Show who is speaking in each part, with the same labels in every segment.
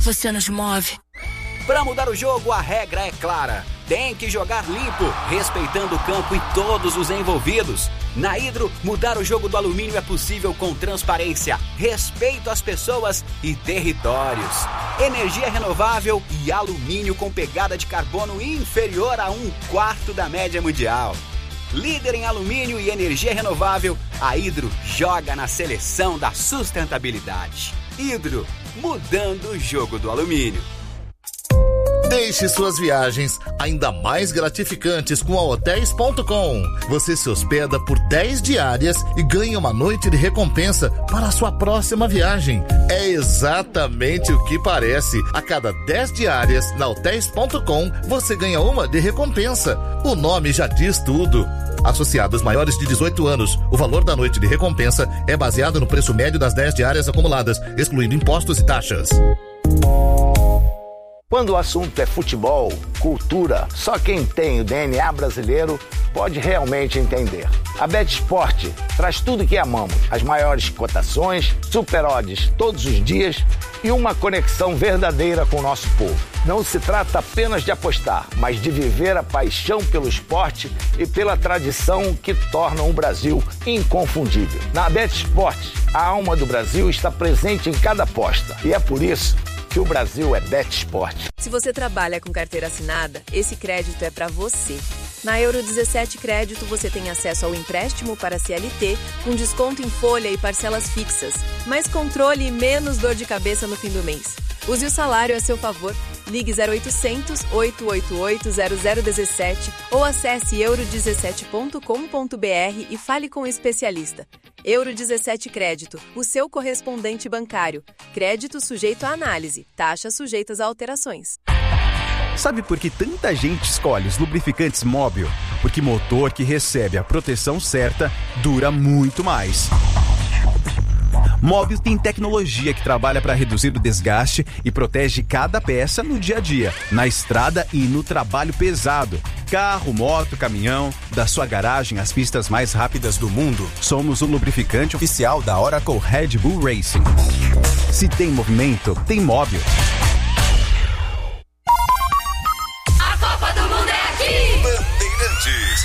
Speaker 1: você nos move.
Speaker 2: Para mudar o jogo, a regra é clara. Tem que jogar limpo, respeitando o campo e todos os envolvidos. Na Hidro, mudar o jogo do alumínio é possível com transparência, respeito às pessoas e territórios. Energia renovável e alumínio com pegada de carbono inferior a 1/4 da média mundial. Líder em alumínio e energia renovável, a Hidro joga na seleção da sustentabilidade. Hidro, mudando o jogo do alumínio.
Speaker 3: Deixe suas viagens ainda mais gratificantes com a Hotels.com. Você se hospeda por 10 diárias e ganha uma noite de recompensa para a sua próxima viagem. É exatamente o que parece. A cada 10 diárias na Hotels.com, você ganha uma de recompensa. O nome já diz tudo. Associados maiores de 18 anos, o valor da noite de recompensa é baseado no preço médio das 10 diárias acumuladas, excluindo impostos e taxas.
Speaker 4: Quando o assunto é futebol, cultura, só quem tem o DNA brasileiro pode realmente entender. A BetSport traz tudo que amamos, as maiores cotações, super odds todos os dias e uma conexão verdadeira com o nosso povo. Não se trata apenas de apostar, mas de viver a paixão pelo esporte e pela tradição que tornam o Brasil inconfundível. Na BetSport, a alma do Brasil está presente em cada aposta e é por isso que o Brasil é BetSport.
Speaker 5: Se você trabalha com carteira assinada, esse crédito é para você. Na Euro 17 Crédito, você tem acesso ao empréstimo para CLT, com desconto em folha e parcelas fixas, mais controle e menos dor de cabeça no fim do mês. Use o salário a seu favor. Ligue 0800 888 0017 ou acesse euro17.com.br e fale com o especialista. Euro 17 Crédito, o seu correspondente bancário. Crédito sujeito à análise, taxas sujeitas a alterações.
Speaker 6: Sabe por que tanta gente escolhe os lubrificantes Móbil? Porque motor que recebe a proteção certa dura muito mais. Móbil tem tecnologia que trabalha para reduzir o desgaste e protege cada peça no dia a dia, na estrada e no trabalho pesado. Carro, moto, caminhão, da sua garagem às pistas mais rápidas do mundo. Somos o lubrificante oficial da Oracle Red Bull Racing. Se tem movimento, tem Móbil.
Speaker 1: A Copa do Mundo é aqui!
Speaker 7: Bandeirantes.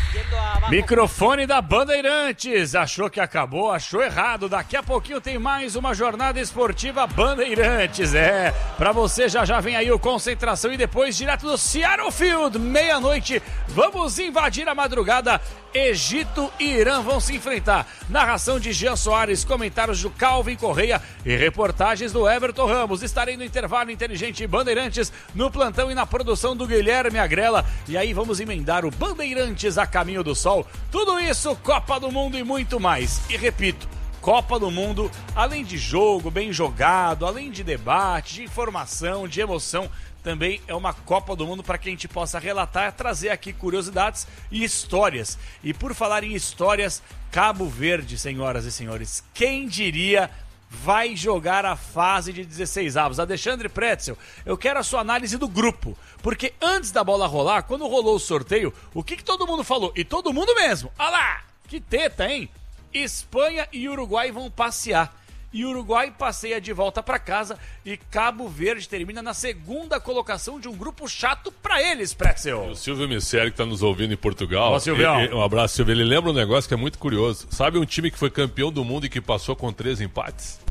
Speaker 8: Microfone da Bandeirantes. Achou que acabou? Achou errado. Daqui a pouquinho tem mais uma jornada esportiva Bandeirantes. Pra você já vem aí o Concentração e depois direto do Seattle Field, meia-noite, vamos invadir a madrugada. Egito e Irã vão se enfrentar. Narração de Jean Soares, comentários do Calvin Correia e reportagens do Everton Ramos. Estarei no intervalo inteligente Bandeirantes, no plantão e na produção do Guilherme Agrela. E aí vamos emendar o Bandeirantes a caminho do sol. Tudo isso, Copa do Mundo e muito mais. E repito, Copa do Mundo, além de jogo bem jogado, além de debate, de informação, de emoção, também é uma Copa do Mundo para que a gente possa relatar, trazer aqui curiosidades e histórias. E por falar em histórias, Cabo Verde, senhoras e senhores, quem diria, vai jogar a fase de 16avos. Alexandre Pretzel, eu quero a sua análise do grupo, porque antes da bola rolar, quando rolou o sorteio, o que todo mundo falou? E todo mundo mesmo, olha lá, que teta, hein? Espanha e Uruguai vão passear. E Uruguai passeia de volta para casa e Cabo Verde termina na segunda colocação de um grupo chato para eles, Pretzel.
Speaker 9: O Silvio Miceli, que está nos ouvindo em Portugal.
Speaker 8: Ó, Silvio.
Speaker 9: Um abraço, Silvio. Ele lembra um negócio que é muito curioso. Sabe um time que foi campeão do mundo e que passou com 3 empates?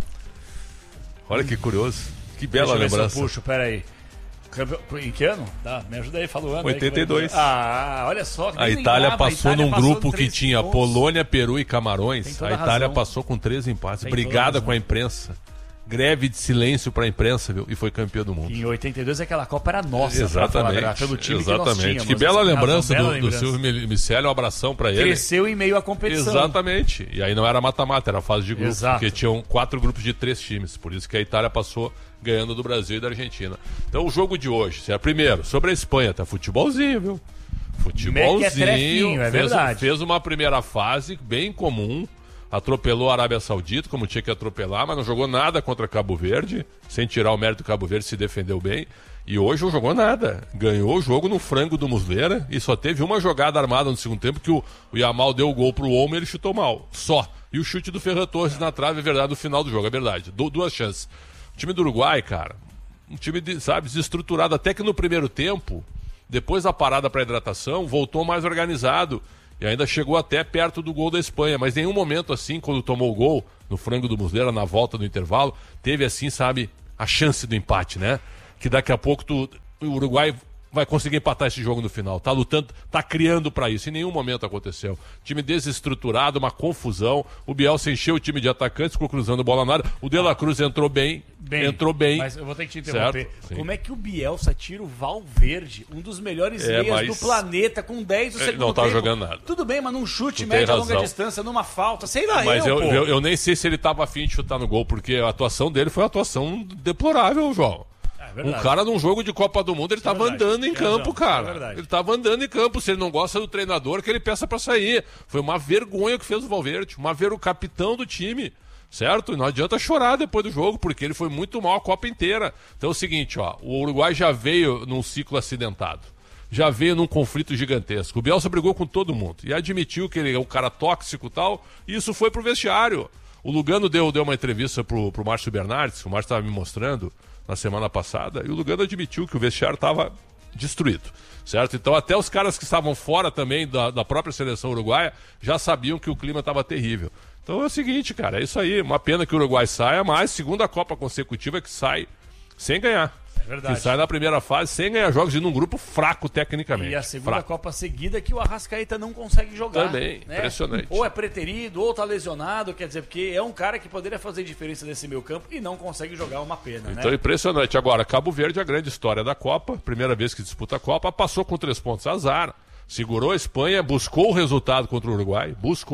Speaker 9: Olha que curioso. Que bela lembrança.
Speaker 8: Puxo, peraí. Em que ano? Tá, me ajuda aí, fala o ano.
Speaker 9: 82.
Speaker 8: Olha só.
Speaker 9: A Itália passou num grupo que tinha
Speaker 8: pontos.
Speaker 9: Polônia, Peru e Camarões. A Itália
Speaker 8: razão.
Speaker 9: passou com 3 empates. Brigada com a imprensa. Greve de silêncio para a imprensa, viu? E foi campeão do mundo.
Speaker 8: Em 82 aquela Copa era nossa.
Speaker 9: Exatamente.
Speaker 8: Pelo time
Speaker 9: exatamente.
Speaker 8: Que nós tínhamos.
Speaker 9: Que bela lembrança
Speaker 8: bela
Speaker 9: do
Speaker 8: lembrança.
Speaker 9: Silvio Miceli. Um abração para ele.
Speaker 8: Cresceu em meio à competição.
Speaker 9: Exatamente. E aí não era mata-mata, era fase de grupos.
Speaker 8: Exato.
Speaker 9: Porque tinham 4 grupos de 3 times. Por isso que a Itália passou ganhando do Brasil e da Argentina. Então o jogo de hoje, primeiro, sobre a Espanha, tá futebolzinho, viu? Futebolzinho.
Speaker 8: É verdade.
Speaker 9: Fez uma primeira fase bem comum. Atropelou a Arábia Saudita, como tinha que atropelar, mas não jogou nada contra Cabo Verde. Sem tirar o mérito do Cabo Verde, se defendeu bem. E hoje não jogou nada. Ganhou o jogo no frango do Muslera e só teve uma jogada armada no segundo tempo que o Yamal deu o gol pro Olmo e ele chutou mal. Só. E o chute do Ferran Torres na trave, é verdade, no final do jogo, é verdade. 2 chances. O time do Uruguai, cara, um time, desestruturado. Até que no primeiro tempo, depois da parada para hidratação, voltou mais organizado. E ainda chegou até perto do gol da Espanha. Mas em nenhum momento, assim, quando tomou o gol, no frango do Muslera, na volta do intervalo, teve, assim, a chance do empate, né? Que daqui a pouco o Uruguai vai conseguir empatar esse jogo no final. Tá lutando, tá criando para isso. Em nenhum momento aconteceu. Time desestruturado, uma confusão. O Bielsa encheu o time de atacantes, ficou cruzando bola na área. O De La Cruz entrou bem.
Speaker 8: Mas eu vou ter que te interromper. Como é que o Bielsa tira o Valverde, um dos melhores meias do planeta, com 10 do segundo tempo?
Speaker 9: Ele não tá jogando nada.
Speaker 8: Tudo bem, mas num chute médio a longa distância, numa falta, sei lá.
Speaker 9: Mas eu nem sei se ele tava afim de chutar no gol, porque a atuação dele foi uma atuação deplorável, João. Um cara num jogo de Copa do Mundo, ele tava andando em campo, cara. Ele tava andando em campo. Se ele não gosta do treinador, que ele peça pra sair. Foi uma vergonha que fez o Valverde. O capitão do time. Certo? E não adianta chorar depois do jogo, porque ele foi muito mal a Copa inteira. Então é o seguinte, o Uruguai já veio num ciclo acidentado. Já veio num conflito gigantesco. O Bielsa brigou com todo mundo. E admitiu que ele é um cara tóxico e tal. E isso foi pro vestiário. O Lugano deu uma entrevista pro Márcio Bernardes, que o Márcio estava me mostrando na semana passada, e o Lugano admitiu que o vestiário estava destruído, certo? Então até os caras que estavam fora também da própria seleção uruguaia já sabiam que o clima estava terrível. Então é o seguinte, cara, é isso aí, uma pena que o Uruguai saia, mas segunda Copa consecutiva que sai sem ganhar.
Speaker 8: Verdade.
Speaker 9: Que sai na primeira fase sem ganhar jogos e num grupo fraco tecnicamente.
Speaker 8: E a segunda Copa seguida que o Arrascaeta não consegue jogar.
Speaker 9: Também, né? Impressionante.
Speaker 8: Ou é preterido, ou tá lesionado, quer dizer, porque é um cara que poderia fazer diferença nesse meio campo e não consegue jogar, uma pena,
Speaker 9: então, impressionante. Agora, Cabo Verde, a grande história da Copa, primeira vez que disputa a Copa, passou com 3 pontos, azar. Segurou a Espanha, buscou o resultado contra o Uruguai,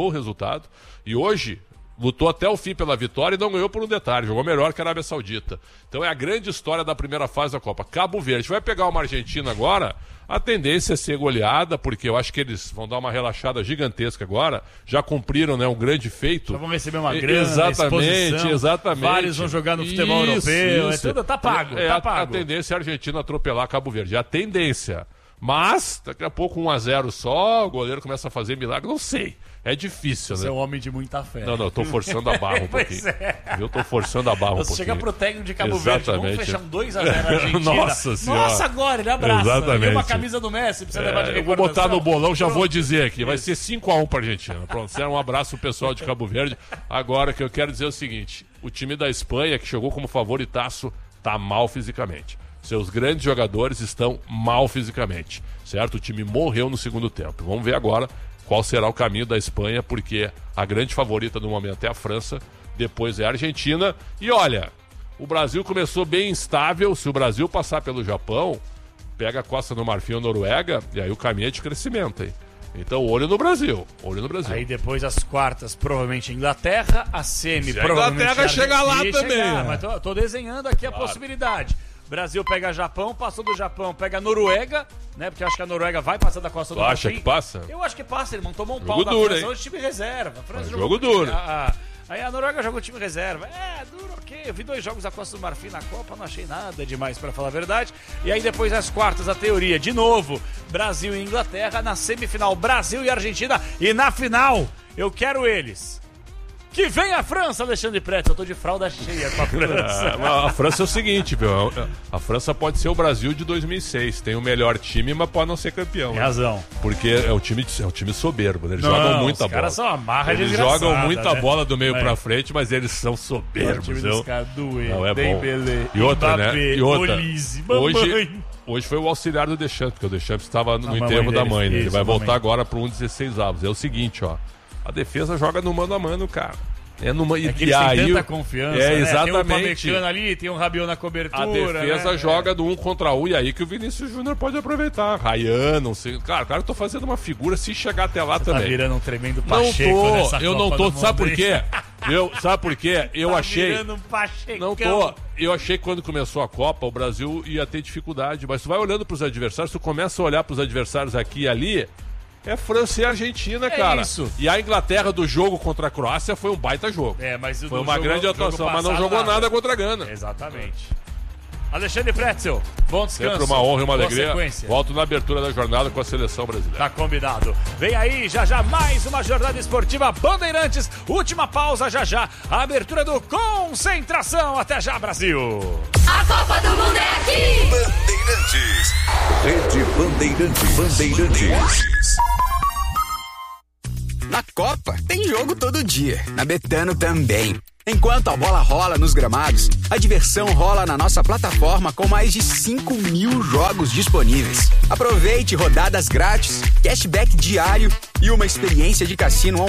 Speaker 9: e hoje lutou até o fim pela vitória e não ganhou por um detalhe. Jogou melhor que a Arábia Saudita. Então é a grande história da primeira fase da Copa. Cabo Verde vai pegar uma Argentina agora. A tendência é ser goleada, porque eu acho que eles vão dar uma relaxada gigantesca agora. Já cumpriram, né, um grande feito.
Speaker 8: Já vão receber uma grana,
Speaker 9: exatamente.
Speaker 8: Vários vão jogar no futebol europeu. Tá pago.
Speaker 9: A tendência é a Argentina atropelar Cabo Verde. É a tendência. Mas, daqui a pouco 1-0 só, o goleiro começa a fazer milagre. Não sei. É difícil, né?
Speaker 8: Você é um homem de muita fé.
Speaker 9: Não, tô forçando a barra um pouquinho. Eu tô forçando a barra um pouquinho.
Speaker 8: Você chega pro técnico de Cabo Verde, vamos fechar um 2-0 na Argentina.
Speaker 9: Nossa senhora.
Speaker 8: Nossa, agora ele abraça.
Speaker 9: Exatamente.
Speaker 8: E uma camisa do Messi, precisa levar de recordação.
Speaker 9: Eu vou botar no bolão, já vou dizer aqui. Vai ser 5-1 pra Argentina. Pronto, um abraço pro pessoal de Cabo Verde. Agora, que eu quero dizer é o seguinte. O time da Espanha, que chegou como favoritaço, tá mal fisicamente. Seus grandes jogadores estão mal fisicamente, certo? O time morreu no segundo tempo. Vamos ver agora qual será o caminho da Espanha, porque a grande favorita no momento é a França, depois é a Argentina. E olha, o Brasil começou bem instável. Se o Brasil passar pelo Japão, pega a Costa do Marfim ou Noruega, e aí o caminho é de crescimento, hein? Então, olho no Brasil.
Speaker 8: Aí depois as quartas, provavelmente Inglaterra, a semi, provavelmente
Speaker 9: a Inglaterra chega lá também.
Speaker 8: Mas tô desenhando aqui a possibilidade. Brasil pega Japão, passou do Japão, pega Noruega, né? Porque eu acho que a Noruega vai passar da Costa do Marfim.
Speaker 9: Tu acha que passa?
Speaker 8: Eu acho que passa, ele tomou um
Speaker 9: jogo
Speaker 8: pau da
Speaker 9: duro,
Speaker 8: França, hoje time reserva.
Speaker 9: Jogo duro.
Speaker 8: Aí a Noruega jogou time reserva. Duro, ok. Eu vi 2 jogos da Costa do Marfim na Copa, não achei nada demais, pra falar a verdade. E aí depois as quartas, a teoria, de novo, Brasil e Inglaterra, na semifinal Brasil e Argentina, e na final, eu quero eles. Que vem a França, Alexandre Pretzel. Eu tô de fralda cheia com a França.
Speaker 9: A França é o seguinte, viu? A França pode ser o Brasil de 2006. Tem o melhor time, mas pode não ser campeão.
Speaker 8: Tem razão.
Speaker 9: Porque é um time soberbo, né? Eles jogam muita bola. Os
Speaker 8: caras são uma marra
Speaker 9: Eles jogam muita bola do meio pra frente, mas eles são soberbos.
Speaker 8: O time dos caras
Speaker 9: não é bom. E outra, né? E outra. Hoje foi o auxiliar do Deschamps, porque o Deschamps estava no enterro da mãe, né? Ele vai voltar agora para um 16avos. É o seguinte, ó. A defesa joga no mano a mano, cara.
Speaker 8: É que eles têm tanta confiança,
Speaker 9: né? Exatamente.
Speaker 8: Tem o Pamecano ali, tem o Rabiot na cobertura.
Speaker 9: A defesa joga do 1 contra 1 e aí que o Vinícius Júnior pode aproveitar. Ryan, não sei. Cara, eu tô fazendo uma figura se chegar até lá também.
Speaker 8: Tá virando um tremendo Pacheco nessa
Speaker 9: Eu não tô. Sabe por quê? Sabe por quê? Eu achei.
Speaker 8: Virando um Pachecão.
Speaker 9: Não tô. Eu achei que quando começou a Copa, o Brasil ia ter dificuldade. Mas tu vai olhando pros adversários, tu começa a olhar pros adversários aqui e ali. É França e Argentina, cara.
Speaker 8: Isso.
Speaker 9: E a Inglaterra do jogo contra a Croácia foi um baita jogo.
Speaker 8: Mas
Speaker 9: foi uma grande atuação, mas não jogou nada contra a Gana.
Speaker 8: Exatamente. Alexandre Pretzel, bom descanso.
Speaker 9: Sempre uma honra e uma alegria. Volto na abertura da jornada com a seleção brasileira.
Speaker 8: Tá combinado. Vem aí, já mais uma jornada esportiva Bandeirantes. Última pausa, já. A abertura do Concentração. Até já, Brasil.
Speaker 1: A Copa do Mundo é
Speaker 7: Bandeirantes.
Speaker 10: Na Copa, tem jogo todo dia. Na Betano também. Enquanto a bola rola nos gramados, a diversão rola na nossa plataforma com mais de 5.000 jogos disponíveis. Aproveite rodadas grátis, cashback diário e uma experiência de cassino